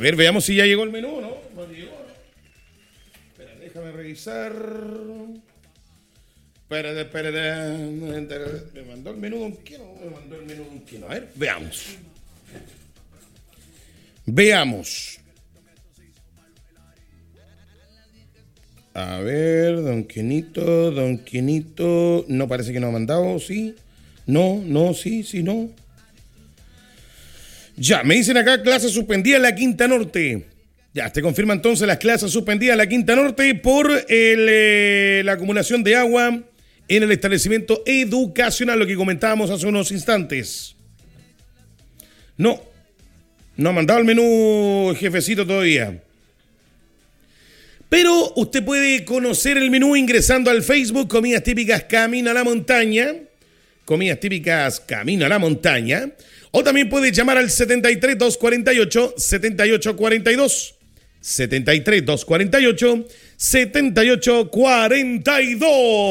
ver, veamos si ya llegó el menú, ¿no? No llegó. Espera, déjame revisar. Espérate. Me mandó el menú Don Kino. A ver, veamos. A ver, Don Quinito. No, parece que no ha mandado, ¿sí? No, sí, no. Ya, me dicen acá, clase suspendida en la Quinta Norte. Ya, te confirma entonces las clases suspendidas en la Quinta Norte por la acumulación de agua en el establecimiento educacional, lo que comentábamos hace unos instantes. No ha mandado el menú, jefecito, todavía. Pero usted puede conocer el menú ingresando al Facebook Comidas Típicas Camino a la Montaña. O también puede llamar al 73 248 7842. 73 248 7842.